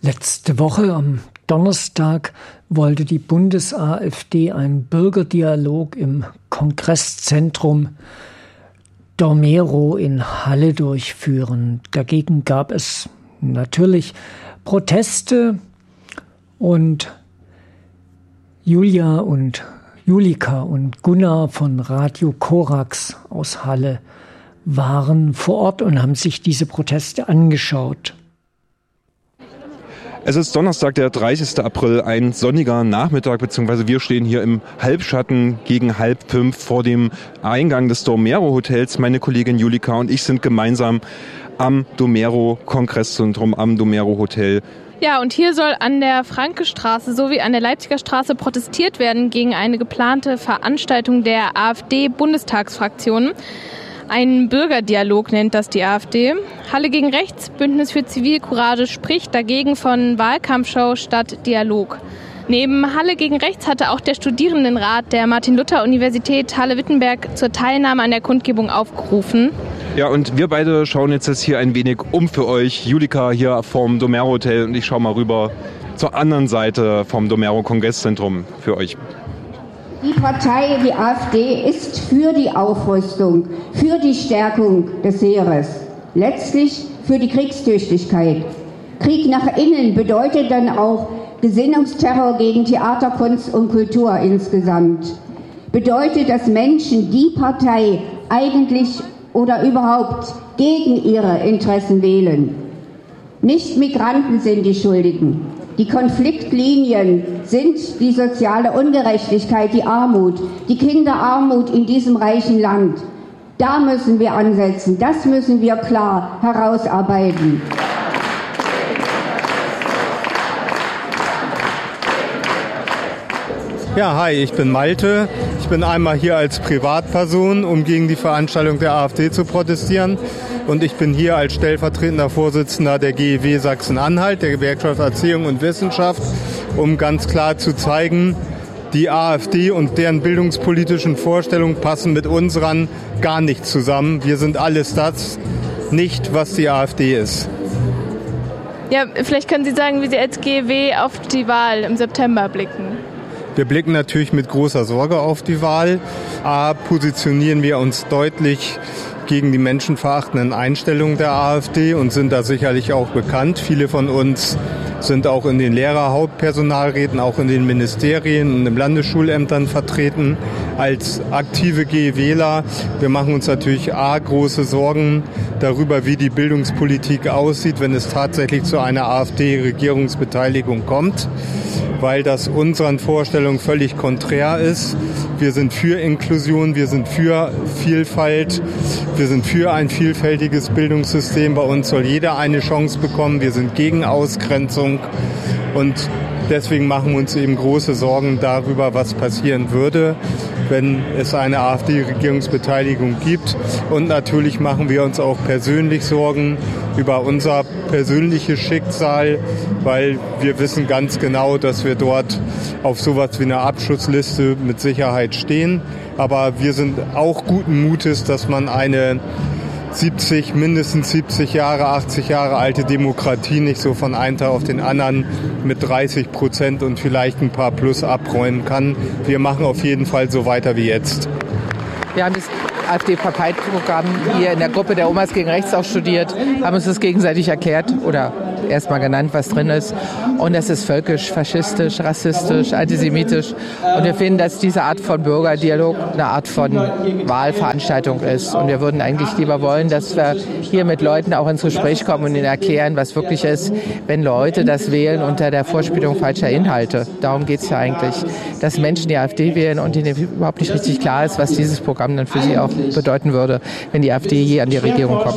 Letzte Woche am Donnerstag wollte die Bundes-AfD einen Bürgerdialog im Kongresszentrum Dormero in Halle durchführen. Dagegen gab es natürlich Proteste und Julika und Gunnar von Radio Korax aus Halle waren vor Ort und haben sich diese Proteste angeschaut. Es ist Donnerstag, der 30. April, ein sonniger Nachmittag, beziehungsweise wir stehen hier im Halbschatten gegen 4:30 vor dem Eingang des Dormero Hotels. Meine Kollegin Julika und ich sind gemeinsam am Dormero Kongresszentrum, am Dormero Hotel. Ja, und hier soll an der Frankestraße sowie an der Leipziger Straße protestiert werden gegen eine geplante Veranstaltung der AfD-Bundestagsfraktion. Ein Bürgerdialog nennt das die AfD. Halle gegen Rechts, Bündnis für Zivilcourage spricht dagegen von Wahlkampfshow statt Dialog. Neben Halle gegen Rechts hatte auch der Studierendenrat der Martin-Luther-Universität Halle-Wittenberg zur Teilnahme an der Kundgebung aufgerufen. Ja, und wir beide schauen jetzt hier ein wenig um für euch. Julika hier vom Dormero Hotel und ich schaue mal rüber zur anderen Seite vom Dormero Kongresszentrum für euch. Die Partei, die AfD, ist für die Aufrüstung, für die Stärkung des Heeres, letztlich für die Kriegstüchtigkeit. Krieg nach innen bedeutet dann auch Gesinnungsterror gegen Theater, Kunst und Kultur insgesamt. Bedeutet, dass Menschen die Partei eigentlich oder überhaupt gegen ihre Interessen wählen. Nicht Migranten sind die Schuldigen. Die Konfliktlinien sind die soziale Ungerechtigkeit, die Armut, die Kinderarmut in diesem reichen Land. Da müssen wir ansetzen, das müssen wir klar herausarbeiten. Ja, hi, ich bin Malte. Ich bin einmal hier als Privatperson, um gegen die Veranstaltung der AfD zu protestieren. Und ich bin hier als stellvertretender Vorsitzender der GEW Sachsen-Anhalt, der Gewerkschaft Erziehung und Wissenschaft, um ganz klar zu zeigen, die AfD und deren bildungspolitischen Vorstellungen passen mit unseren gar nicht zusammen. Wir sind alles das nicht, was die AfD ist. Ja, vielleicht können Sie sagen, wie Sie als GEW auf die Wahl im September blicken. Wir blicken natürlich mit großer Sorge auf die Wahl. Positionieren wir uns deutlich gegen die menschenverachtenden Einstellungen der AfD und sind da sicherlich auch bekannt. Viele von uns sind auch in den Lehrerhauptpersonalräten, auch in den Ministerien und in Landesschulämtern vertreten als aktive GEWler. Wir machen uns natürlich große Sorgen darüber, wie die Bildungspolitik aussieht, wenn es tatsächlich zu einer AfD-Regierungsbeteiligung kommt, weil das unseren Vorstellungen völlig konträr ist. Wir sind für Inklusion, wir sind für Vielfalt, wir sind für ein vielfältiges Bildungssystem. Bei uns soll jeder eine Chance bekommen. Wir sind gegen Ausgrenzung und deswegen machen wir uns eben große Sorgen darüber, was passieren würde, wenn es eine AfD-Regierungsbeteiligung gibt. Und natürlich machen wir uns auch persönlich Sorgen über unser persönliches Schicksal, weil wir wissen ganz genau, dass wir dort auf sowas wie einer Abschussliste mit Sicherheit stehen. Aber wir sind auch guten Mutes, dass man eine mindestens 70 Jahre, 80 Jahre alte Demokratie nicht so von einem Tag auf den anderen mit 30% und vielleicht ein paar Plus abräumen kann. Wir machen auf jeden Fall so weiter wie jetzt. Wir haben das AfD-Parteiprogramm hier in der Gruppe der Omas gegen Rechts auch studiert, haben uns das gegenseitig erklärt oder erstmal genannt, was drin ist. Und das ist völkisch, faschistisch, rassistisch, antisemitisch. Und wir finden, dass diese Art von Bürgerdialog eine Art von Wahlveranstaltung ist. Und wir würden eigentlich lieber wollen, dass wir hier mit Leuten auch ins Gespräch kommen und ihnen erklären, was wirklich ist, wenn Leute das wählen unter der Vorspielung falscher Inhalte. Darum geht es ja eigentlich, dass Menschen die AfD wählen und ihnen überhaupt nicht richtig klar ist, was dieses Programm dann für sie auch bedeuten würde, wenn die AfD je an die Regierung kommt.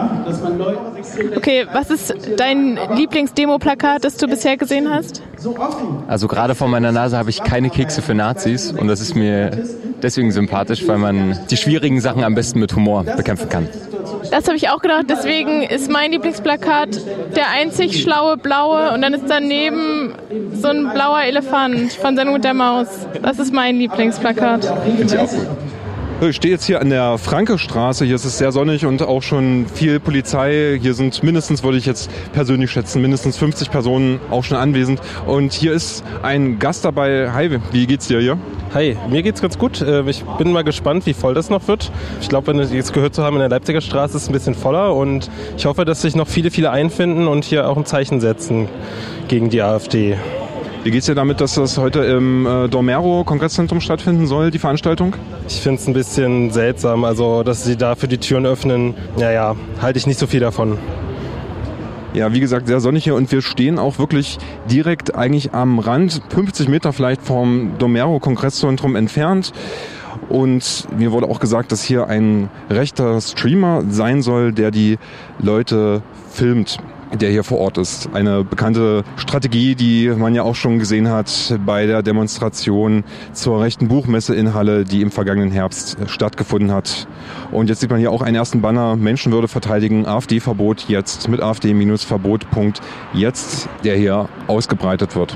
Okay, was ist dein Lieblingsdemo-Plakat, das du bisher gesehen hast? Also gerade vor meiner Nase habe ich keine Kekse für Nazis und das ist mir deswegen sympathisch, weil man die schwierigen Sachen am besten mit Humor bekämpfen kann. Das habe ich auch gedacht, deswegen ist mein Lieblingsplakat der einzig schlaue Blaue und dann ist daneben so ein blauer Elefant von Sendung mit der Maus. Das ist mein Lieblingsplakat. Finde ich auch gut. Ich stehe jetzt hier an der Franke-Straße. Hier ist es sehr sonnig und auch schon viel Polizei. Hier sind mindestens, würde ich jetzt persönlich schätzen, mindestens 50 Personen auch schon anwesend. Und hier ist ein Gast dabei. Hi, wie geht's dir hier? Hi, mir geht's ganz gut. Ich bin mal gespannt, wie voll das noch wird. Ich glaube, wenn wir jetzt gehört zu haben, in der Leipziger Straße ist es ein bisschen voller. Und ich hoffe, dass sich noch viele einfinden und hier auch ein Zeichen setzen gegen die AfD. Wie geht's dir damit, dass das heute im Dormero-Kongresszentrum stattfinden soll, die Veranstaltung? Ich finde es ein bisschen seltsam, also dass sie dafür die Türen öffnen. Naja, halte ich nicht so viel davon. Ja, wie gesagt, sehr sonnig hier und wir stehen auch wirklich direkt eigentlich am Rand, 50 Meter vielleicht vom Dormero-Kongresszentrum entfernt. Und mir wurde auch gesagt, dass hier ein rechter Streamer sein soll, der die Leute filmt, der hier vor Ort ist. Eine bekannte Strategie, die man ja auch schon gesehen hat bei der Demonstration zur rechten Buchmesse in Halle, die im vergangenen Herbst stattgefunden hat. Und jetzt sieht man hier auch einen ersten Banner, Menschenwürde verteidigen, AfD-Verbot jetzt mit AfD-Verbot.jetzt, der hier ausgebreitet wird.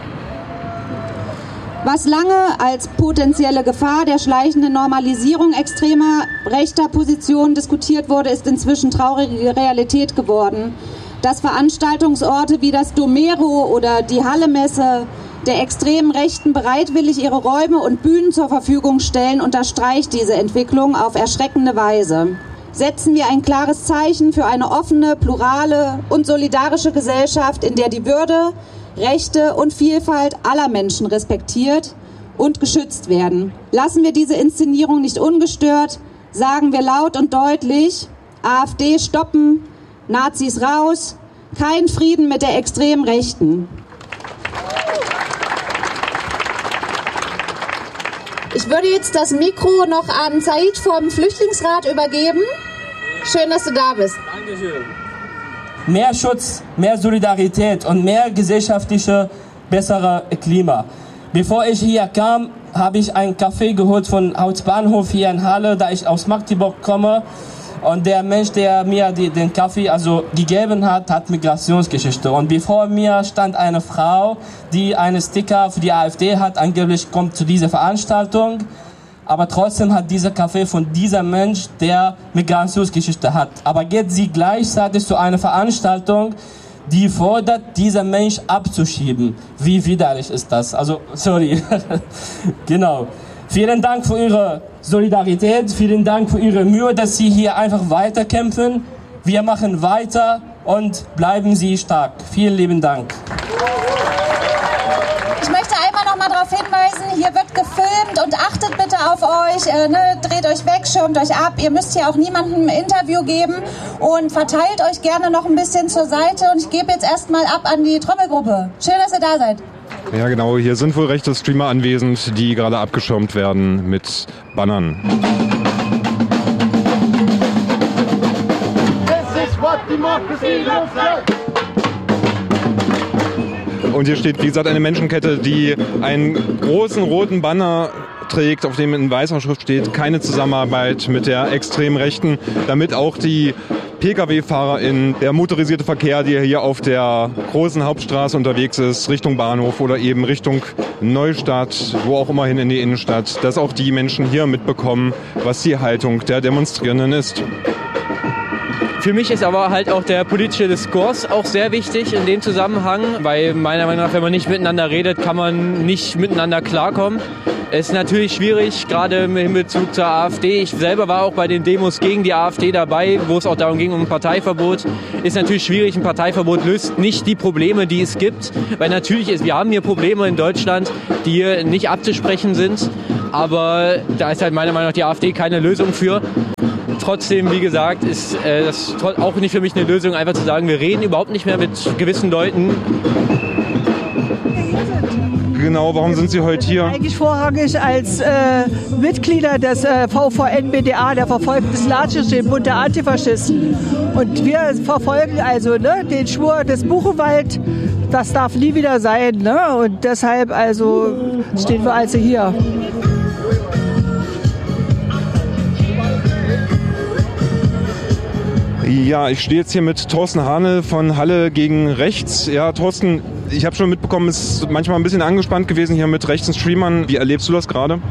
Was lange als potenzielle Gefahr der schleichenden Normalisierung extremer rechter Positionen diskutiert wurde, ist inzwischen traurige Realität geworden. Dass Veranstaltungsorte wie das Dormero oder die Halle-Messe der extremen Rechten bereitwillig ihre Räume und Bühnen zur Verfügung stellen, unterstreicht diese Entwicklung auf erschreckende Weise. Setzen wir ein klares Zeichen für eine offene, plurale und solidarische Gesellschaft, in der die Würde, Rechte und Vielfalt aller Menschen respektiert und geschützt werden. Lassen wir diese Inszenierung nicht ungestört, sagen wir laut und deutlich, AfD stoppen, Nazis raus, kein Frieden mit der extremen Rechten. Ich würde jetzt das Mikro noch an Said vom Flüchtlingsrat übergeben. Schön, dass du da bist. Dankeschön. Mehr Schutz, mehr Solidarität und mehr gesellschaftliche, bessere Klima. Bevor ich hier kam, habe ich einen Kaffee geholt von Hauptbahnhof hier in Halle, da ich aus Magdeburg komme. Und der Mensch, der mir den Kaffee gegeben hat, hat Migrationsgeschichte. Und bevor mir stand eine Frau, die einen Sticker für die AfD hat, angeblich kommt zu dieser Veranstaltung. Aber trotzdem hat dieser Kaffee von diesem Mensch, der Migrationsgeschichte hat. Aber geht sie gleichzeitig zu einer Veranstaltung, die fordert, diesen Mensch abzuschieben. Wie widerlich ist das? Also, sorry. Genau. Vielen Dank für Ihre Solidarität, vielen Dank für Ihre Mühe, dass Sie hier einfach weiterkämpfen. Wir machen weiter und bleiben Sie stark. Vielen lieben Dank. Ich möchte einmal noch mal darauf hinweisen, hier wird gefilmt und achtet bitte auf euch, dreht euch weg, schirmt euch ab. Ihr müsst hier auch niemandem ein Interview geben und verteilt euch gerne noch ein bisschen zur Seite. Und ich gebe jetzt erstmal ab an die Trommelgruppe. Schön, dass ihr da seid. Ja genau, hier sind wohl rechte Streamer anwesend, die gerade abgeschirmt werden mit Bannern. Und hier steht, wie gesagt, eine Menschenkette, die einen großen roten Banner trägt, auf dem in weißer Schrift steht, keine Zusammenarbeit mit der extremen Rechten, damit auch die Pkw-FahrerInnen, der motorisierte Verkehr, der hier auf der großen Hauptstraße unterwegs ist, Richtung Bahnhof oder eben Richtung Neustadt, wo auch immerhin in die Innenstadt, dass auch die Menschen hier mitbekommen, was die Haltung der Demonstrierenden ist. Für mich ist aber halt auch der politische Diskurs auch sehr wichtig in dem Zusammenhang, weil meiner Meinung nach, wenn man nicht miteinander redet, kann man nicht miteinander klarkommen. Es ist natürlich schwierig, gerade in Bezug zur AfD. Ich selber war auch bei den Demos gegen die AfD dabei, wo es auch darum ging, um ein Parteiverbot. Ist natürlich schwierig, ein Parteiverbot löst nicht die Probleme, die es gibt. Weil natürlich wir haben hier Probleme in Deutschland, die nicht abzusprechen sind. Aber da ist halt meiner Meinung nach die AfD keine Lösung für. Trotzdem, wie gesagt, ist das auch nicht für mich eine Lösung, einfach zu sagen, wir reden überhaupt nicht mehr mit gewissen Leuten. Genau, warum sind Sie heute hier? Eigentlich vorrangig als Mitglieder des VVN-BDA, der verfolgten Slatschisch, den Bund der Antifaschisten. Und wir verfolgen also den Schwur des Buchenwald, das darf nie wieder sein. Ne? Und deshalb stehen wir also hier. Ja, ich stehe jetzt hier mit Thorsten Hahnel von Halle gegen Rechts. Ja, Thorsten, ich habe schon mitbekommen, es ist manchmal ein bisschen angespannt gewesen hier mit rechten Streamern. Wie erlebst du das gerade?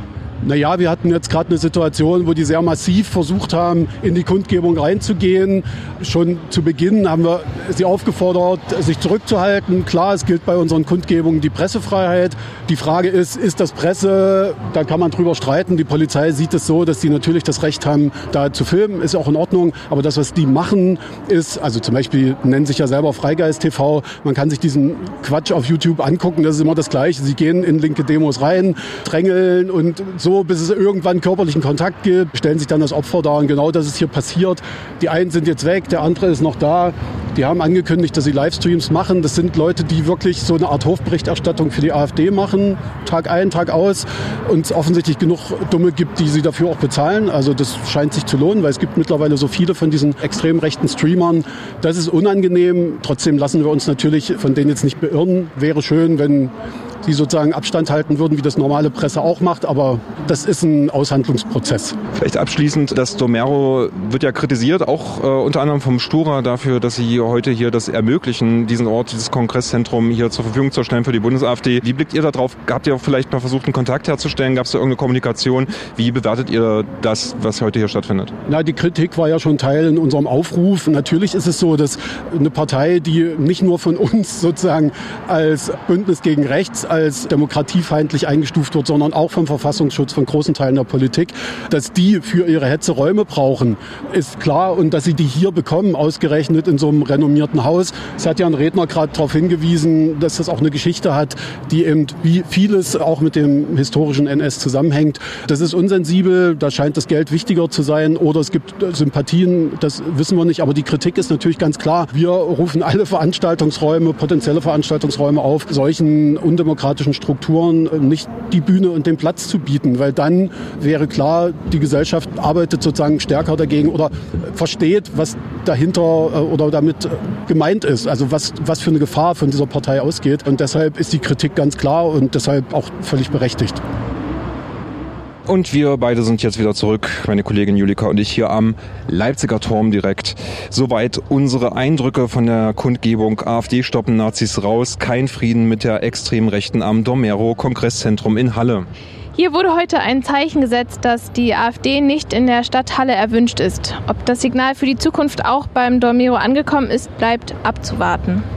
Naja, wir hatten jetzt gerade eine Situation, wo die sehr massiv versucht haben, in die Kundgebung reinzugehen. Schon zu Beginn haben wir sie aufgefordert, sich zurückzuhalten. Klar, es gilt bei unseren Kundgebungen die Pressefreiheit. Die Frage ist das Presse? Da kann man drüber streiten. Die Polizei sieht es so, dass sie natürlich das Recht haben, da zu filmen. Ist auch in Ordnung. Aber das, was die machen, ist, also zum Beispiel nennen sich ja selber Freigeist TV. Man kann sich diesen Quatsch auf YouTube angucken. Das ist immer das Gleiche. Sie gehen in linke Demos rein, drängeln und so, bis es irgendwann körperlichen Kontakt gibt, stellen sich dann das Opfer dar. Und genau das ist hier passiert. Die einen sind jetzt weg, der andere ist noch da. Die haben angekündigt, dass sie Livestreams machen. Das sind Leute, die wirklich so eine Art Hofberichterstattung für die AfD machen, Tag ein, Tag aus. Und es offensichtlich genug Dumme gibt, die sie dafür auch bezahlen. Also das scheint sich zu lohnen, weil es gibt mittlerweile so viele von diesen extrem rechten Streamern. Das ist unangenehm. Trotzdem lassen wir uns natürlich von denen jetzt nicht beirren. Wäre schön, wenn die sozusagen Abstand halten würden, wie das normale Presse auch macht. Aber das ist ein Aushandlungsprozess. Vielleicht abschließend, das Domero wird ja kritisiert, auch unter anderem vom Stura dafür, dass sie heute hier das ermöglichen, diesen Ort, dieses Kongresszentrum hier zur Verfügung zu stellen für die Bundes-AfD. Wie blickt ihr da drauf? Habt ihr vielleicht mal versucht, einen Kontakt herzustellen? Gab es da irgendeine Kommunikation? Wie bewertet ihr das, was heute hier stattfindet? Na, die Kritik war ja schon Teil in unserem Aufruf. Natürlich ist es so, dass eine Partei, die nicht nur von uns sozusagen als Bündnis gegen Rechts, als demokratiefeindlich eingestuft wird, sondern auch vom Verfassungsschutz, von großen Teilen der Politik, dass die für ihre Hetze Räume brauchen, ist klar. Und dass sie die hier bekommen, ausgerechnet in so einem renommierten Haus. Es hat ja ein Redner gerade darauf hingewiesen, dass das auch eine Geschichte hat, die eben wie vieles auch mit dem historischen NS zusammenhängt. Das ist unsensibel, da scheint das Geld wichtiger zu sein oder es gibt Sympathien, das wissen wir nicht. Aber die Kritik ist natürlich ganz klar. Wir rufen alle Veranstaltungsräume, potenzielle Veranstaltungsräume auf, solchen undemokratischen Strukturen nicht die Bühne und den Platz zu bieten, weil dann wäre klar, die Gesellschaft arbeitet sozusagen stärker dagegen oder versteht, was dahinter oder damit gemeint ist, also was für eine Gefahr von dieser Partei ausgeht. Und deshalb ist die Kritik ganz klar und deshalb auch völlig berechtigt. Und wir beide sind jetzt wieder zurück, meine Kollegin Julika und ich, hier am Leipziger Turm direkt. Soweit unsere Eindrücke von der Kundgebung AfD stoppen Nazis raus, kein Frieden mit der extremen Rechten am Domero Kongresszentrum in Halle. Hier wurde heute ein Zeichen gesetzt, dass die AfD nicht in der Stadt Halle erwünscht ist. Ob das Signal für die Zukunft auch beim Domero angekommen ist, bleibt abzuwarten.